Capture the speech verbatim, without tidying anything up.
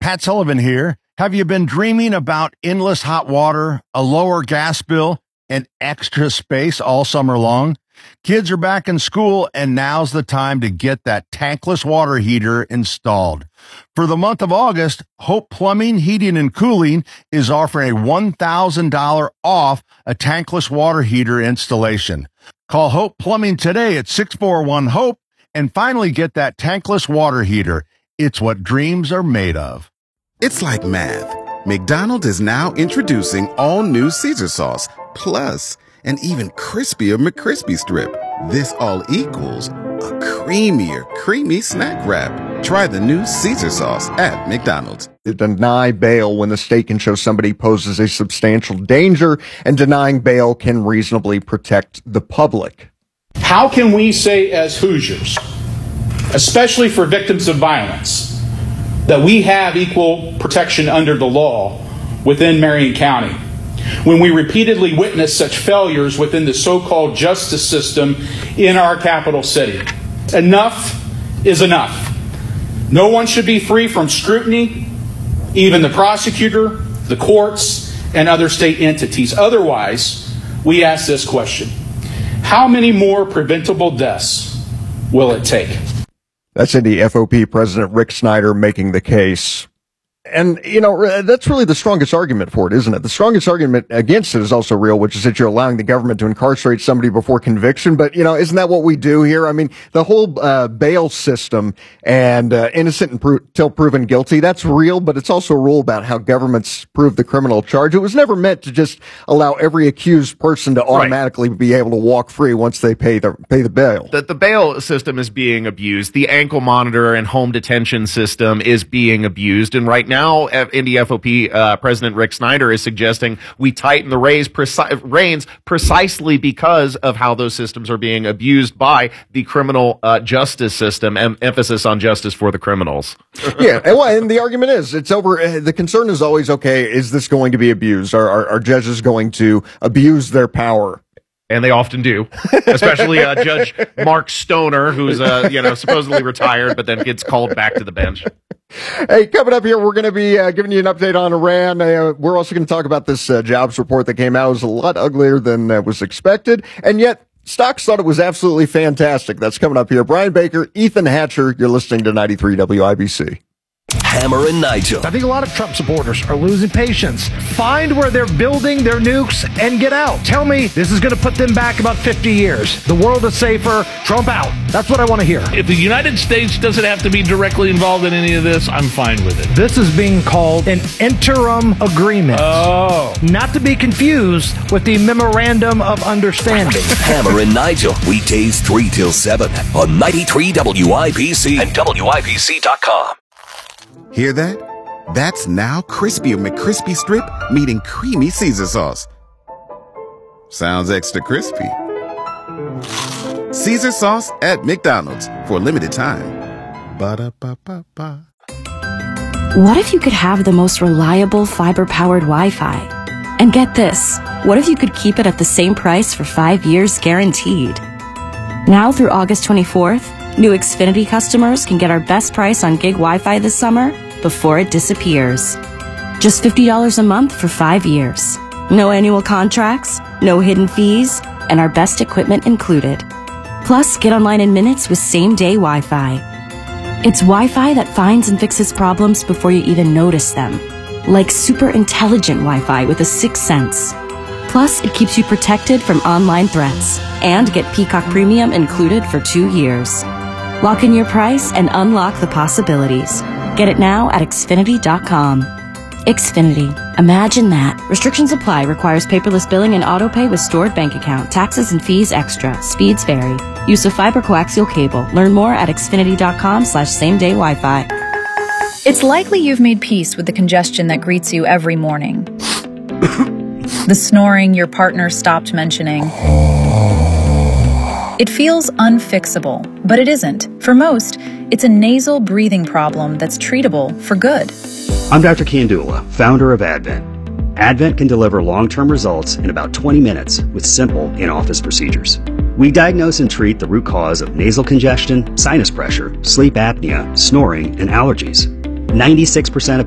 Pat Sullivan here. Have you been dreaming about endless hot water, a lower gas bill, and extra space all summer long? Kids are back in school, and now's the time to get that tankless water heater installed. For the month of August, Hope Plumbing, Heating, and Cooling is offering a one thousand dollars off a tankless water heater installation. Call Hope Plumbing today at six four one HOPE and finally get that tankless water heater. It's what dreams are made of. It's like math. McDonald's is now introducing all new Caesar sauce, plus an even crispier McCrispy strip. This all equals a creamier, creamy snack wrap. Try the new Caesar sauce at McDonald's. Deny bail when the state can show somebody poses a substantial danger, and denying bail can reasonably protect the public. How can we say as Hoosiers, especially for victims of violence, that we have equal protection under the law within Marion County, when we repeatedly witness such failures within the so-called justice system in our capital city? Enough is enough. No one should be free from scrutiny, even the prosecutor, the courts, and other state entities. Otherwise, we ask this question: how many more preventable deaths will it take? That's Indy F O P President Rick Snyder making the case. And, you know, that's really the strongest argument for it, isn't it? The strongest argument against it is also real, which is that you're allowing the government to incarcerate somebody before conviction. But, you know, isn't that what we do here? I mean, the whole uh, bail system and uh, innocent until proven guilty, that's real, but it's also a rule about how governments prove the criminal charge. It was never meant to just allow every accused person to automatically right. be able to walk free once they pay the pay the bail. The, the bail system is being abused. The ankle monitor and home detention system is being abused. And right now, Now, Indy F O P uh, President Rick Snyder is suggesting we tighten the reins, preci- reins precisely because of how those systems are being abused by the criminal uh, justice system, em- emphasis on justice for the criminals. yeah, and, well, and the argument is, it's over. Uh, the concern is always, okay, is this going to be abused? Are, are, are judges going to abuse their power? And they often do, especially uh, Judge Mark Stoner, who's uh, you know supposedly retired, but then gets called back to the bench. Hey, coming up here, we're going to be uh, giving you an update on Iran. Uh, we're also going to talk about this uh, jobs report that came out. It was a lot uglier than uh, was expected, and yet stocks thought it was absolutely fantastic. That's coming up here. Brian Baker, Ethan Hatcher, you're listening to ninety-three W I B C. Hammer and Nigel. I think a lot of Trump supporters are losing patience. Find where they're building their nukes and get out. Tell me this is going to put them back about fifty years. The world is safer. Trump out. That's what I want to hear. If the United States doesn't have to be directly involved in any of this, I'm fine with it. This is being called an interim agreement. Oh. Not to be confused with the memorandum of understanding. Hammer and Nigel, weekdays three till seven on ninety-three W I B C and W I B C dot com. Hear that? That's now crispier McCrispy strip meeting creamy Caesar sauce. Sounds extra crispy. Caesar sauce at McDonald's for a limited time. Ba-da-ba-ba-ba. What if you could have the most reliable fiber-powered Wi-Fi? And get this, what if you could keep it at the same price for five years guaranteed? Now through August twenty-fourth, new Xfinity customers can get our best price on gig Wi-Fi this summer before it disappears. Just fifty dollars a month for five years. No annual contracts, no hidden fees, and our best equipment included. Plus, get online in minutes with same-day Wi-Fi. It's Wi-Fi that finds and fixes problems before you even notice them. Like super intelligent Wi-Fi with a sixth sense. Plus, it keeps you protected from online threats. And get Peacock Premium included for two years. Lock in your price and unlock the possibilities. Get it now at Xfinity dot com. Xfinity. Imagine that. Restrictions apply. Requires paperless billing and autopay with stored bank account. Taxes and fees extra. Speeds vary. Use of fiber coaxial cable. Learn more at Xfinity dot com slash same day Wi-Fi. It's likely you've made peace with the congestion that greets you every morning. The snoring your partner stopped mentioning. It feels unfixable, but it isn't. For most, it's a nasal breathing problem that's treatable for good. I'm Doctor Kandula, founder of Advent. Advent can deliver long-term results in about twenty minutes with simple in-office procedures. We diagnose and treat the root cause of nasal congestion, sinus pressure, sleep apnea, snoring, and allergies. ninety-six percent of